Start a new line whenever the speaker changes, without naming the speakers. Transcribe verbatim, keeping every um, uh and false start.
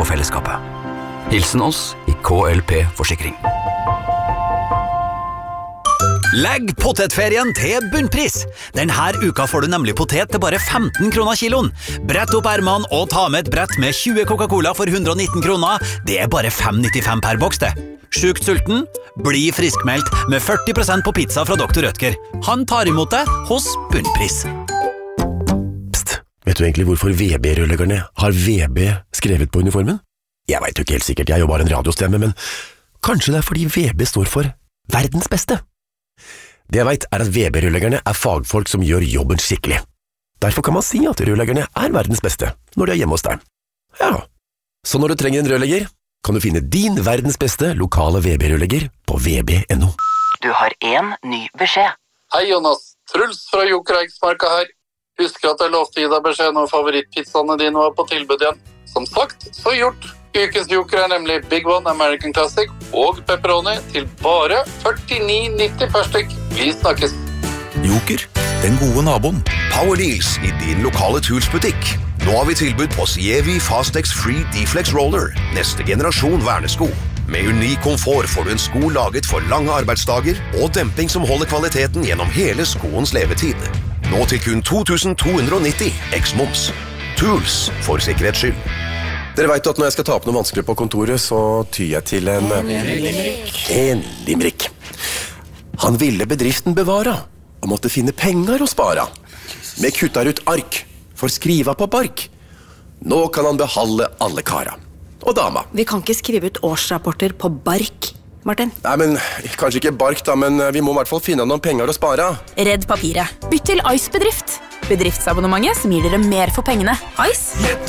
for fellesskapet. Hilsen oss i K L P Forsikring. Legg potetferien til bunnpris. Denne uka får du nemlig potet til bare femten kroner kiloen. Brett opp ermene og ta med et brett med tjue Coca-Cola for hundre og nitten kroner. Det er bare fem nittifem per boks det. Sjukt sulten? Bli friskmeldt med førti prosent på pizza fra doktor Rødtger. Han tar imot deg hos bunnpris.
Psst, vet du egentlig hvorfor V B-rørleggerne har V B skrevet på uniformen? Jeg vet jo ikke helt sikkert, jeg er jo bare en radiostemme, men kanskje det er fordi V B står for verdens beste. Det jeg vet er at V B-rørleggerne er fagfolk som gjør jobben skikkelig. Derfor kan man si at rørleggerne er verdens beste når de er hjemme hos deg. Ja, så når du trenger en rørlegger, kan du finne din verdens beste lokale V B-rørlegger på v b punktum n o.
Du har en ny beskjed.
Hei Jonas, Truls fra Joker Eiksmarka her. Husker at jeg lovte å gi deg beskjed når favorittpizzaene dine var på tilbud igjen. Som sagt, så gjort. Ukens Joker er nemlig Big One American Classic og pepperoni til bare førtini nitti per stykk. Vi snakkes.
Joker, den gode naboen.
Power Deals i din lokale Tools-butikk. Nå har vi tilbud på Sievi Fastex Free D-Flex Roller, neste generasjon vernesko. Med unik komfort får du en sko laget for lange arbeidsdager og demping som holder kvaliteten gjennom hele skoens levetid. Nå til kun to tusen to hundre og nitti, eks-moms. Tools, for sikkerhets skyld.
Dere vet at når jeg skal ta opp noe vanskelig på kontoret, så tyr jeg til en... En limerick. En limerick. Han ville bedriften bevara, og måtte finne penger å spara. Med kuttar ut ark, for skriva på bark. Nå kan han behalde alle kara. Og dama.
Vi kan ikke skrive ut årsrapporter på bark, Martin.
Nei, men kanskje ikke bark da, men vi må i hvert fall finne noen penger å spara.
Redd papiret. Bytt til Ice Bedrift. Bedriftsabonnementet som gir dere mer for pengene. Ice?